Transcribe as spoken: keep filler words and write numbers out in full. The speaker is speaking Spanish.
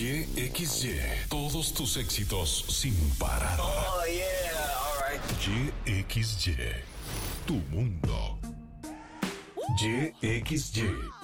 Y X Y. Todos tus éxitos sin parar. Oh, yeah. All right. Y X Y. Tu mundo. Y X Y.